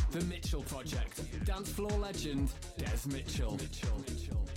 The Mitchell Project. Dance floor legend, Des Mitchell.